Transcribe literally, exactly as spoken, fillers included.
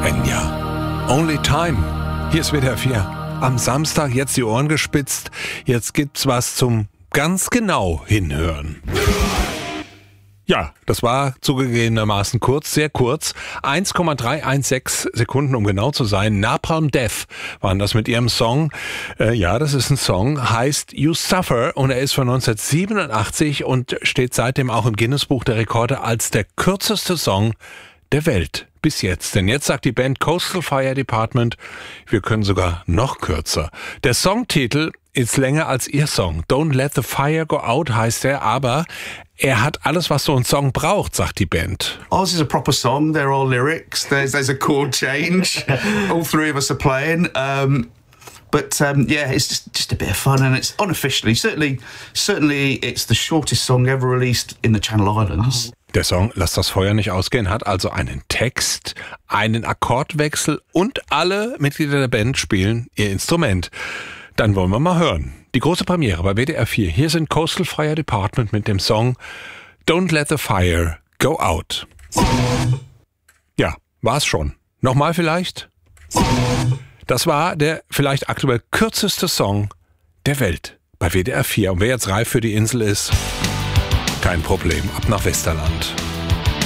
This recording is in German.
Enya. Only Time. Hier ist W D R vier. Am Samstag jetzt die Ohren gespitzt. Jetzt gibt's was zum ganz genau hinhören. Ja, das war zugegebenermaßen kurz, sehr kurz. eins Komma drei eins sechs Sekunden, um genau zu sein. Napalm Death waren das mit ihrem Song. Äh, ja, das ist ein Song, heißt You Suffer und er ist von neunzehnhundertsiebenundachtzig und steht seitdem auch im Guinness-Buch der Rekorde als der kürzeste Song der Welt. Bis jetzt. Denn jetzt sagt die Band Coastal Fire Department, wir können sogar noch kürzer. Der Songtitel ist länger als ihr Song. Don't Let the Fire Go Out heißt er, aber er hat alles, was so ein Song braucht, sagt die Band. Ours is a proper song. They're all lyrics. There's there's a chord change. All three of us are playing. Um, but um, yeah, it's just, just a bit of fun, and it's unofficially, certainly, certainly, it's the shortest song ever released in the Channel Islands. Der Song Lass das Feuer nicht ausgehen hat also einen Text, einen Akkordwechsel und alle Mitglieder der Band spielen ihr Instrument. Dann wollen wir mal hören. Die große Premiere bei W D R vier. Hier sind Coastal Fire Department mit dem Song Don't Let the Fire Go Out. Ja, war's schon. Nochmal vielleicht? Das war der vielleicht aktuell kürzeste Song der Welt bei W D R vier. Und wer jetzt reif für die Insel ist, kein Problem. Ab nach Westerland.